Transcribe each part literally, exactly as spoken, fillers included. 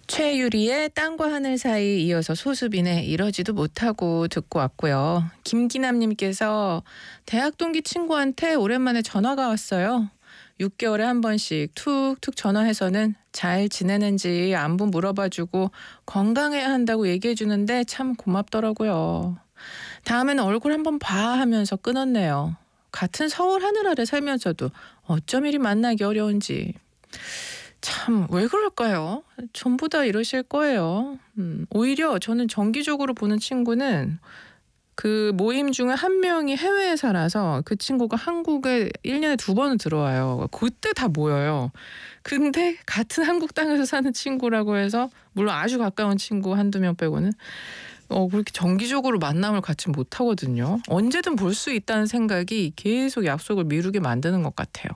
최유리의 땅과 하늘 사이 이어서 소수빈의 이러지도 못하고 듣고 왔고요. 김기남님께서 대학 동기 친구한테 오랜만에 전화가 왔어요. 육 개월에 한 번씩 툭툭 전화해서는 잘 지내는지 안부 물어봐주고 건강해야 한다고 얘기해주는데 참 고맙더라고요. 다음에는 얼굴 한번 봐 하면서 끊었네요. 같은 서울 하늘 아래 살면서도 어쩜 이리 만나기 어려운지. 참 왜 그럴까요? 전부 다 이러실 거예요. 음, 오히려 저는 정기적으로 보는 친구는 그 모임 중에 한 명이 해외에 살아서 그 친구가 한국에 일 년에 두 번은 들어와요. 그때 다 모여요. 근데 같은 한국 땅에서 사는 친구라고 해서 물론 아주 가까운 친구 한두 명 빼고는 어, 그렇게 정기적으로 만남을 갖지 못하거든요. 언제든 볼 수 있다는 생각이 계속 약속을 미루게 만드는 것 같아요.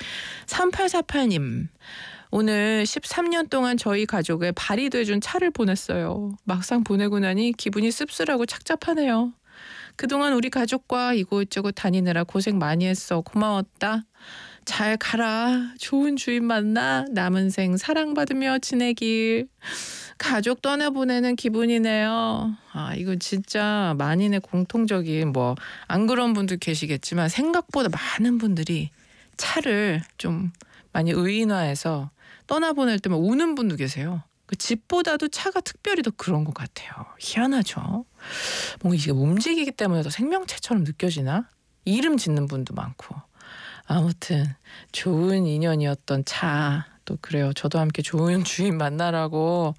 삼팔사팔님. 오늘 십삼 년 동안 저희 가족의 발이 돼준 차를 보냈어요. 막상 보내고 나니 기분이 씁쓸하고 착잡하네요. 그동안 우리 가족과 이곳저곳 다니느라 고생 많이 했어. 고마웠다. 잘 가라. 좋은 주인 만나. 남은 생 사랑받으며 지내길. 가족 떠나보내는 기분이네요. 아, 이거 진짜 만인의 공통적인 뭐 안 그런 분들 계시겠지만 생각보다 많은 분들이 차를 좀 많이 의인화해서 떠나보낼 때만 우는 분도 계세요. 그 집보다도 차가 특별히 더 그런 것 같아요. 희한하죠. 뭔가 이게 움직이기 때문에 더 생명체처럼 느껴지나? 이름 짓는 분도 많고. 아무튼 좋은 인연이었던 차. 또 그래요. 저도 함께 좋은 주인 만나라고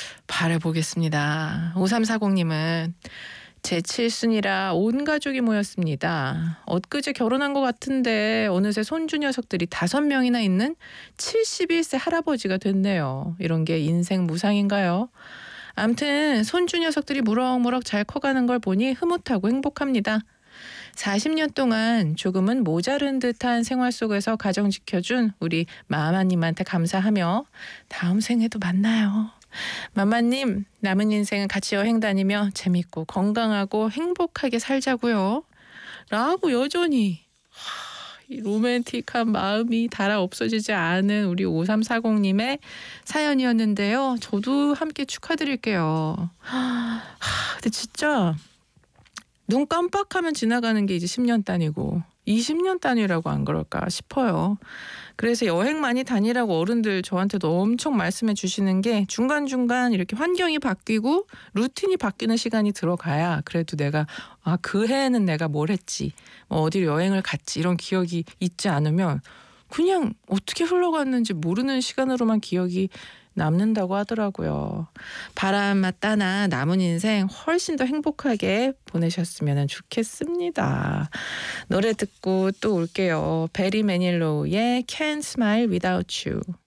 바라보겠습니다. 오삼사공님은 제 칠순이라 온 가족이 모였습니다. 엊그제 결혼한 것 같은데 어느새 손주 녀석들이 다섯 명이나 있는 칠십일 세 할아버지가 됐네요. 이런 게 인생 무상인가요? 암튼 손주 녀석들이 무럭무럭 잘 커가는 걸 보니 흐뭇하고 행복합니다. 사십 년 동안 조금은 모자른 듯한 생활 속에서 가정 지켜준 우리 마마님한테 감사하며 다음 생에도 만나요. 마마님, 남은 인생은 같이 여행 다니며 재밌고 건강하고 행복하게 살자고요. 라고 여전히 하, 이 로맨틱한 마음이 달아 없어지지 않은 우리 오삼사공님의 사연이었는데요. 저도 함께 축하드릴게요. 하, 근데 진짜 눈 깜빡하면 지나가는 게 이제 십 년 단위고 이십 년 단위라고 안 그럴까 싶어요. 그래서 여행 많이 다니라고 어른들 저한테도 엄청 말씀해 주시는 게 중간중간 이렇게 환경이 바뀌고 루틴이 바뀌는 시간이 들어가야 그래도 내가 아, 그 해에는 내가 뭘 했지, 뭐 어디로 여행을 갔지 이런 기억이 있지 않으면 그냥 어떻게 흘러갔는지 모르는 시간으로만 기억이 남는다고 하더라고요. 바람 맞다나 남은 인생 훨씬 더 행복하게 보내셨으면 좋겠습니다. 노래 듣고 또 올게요. 베리 매닐로우의 Can't Smile Without You.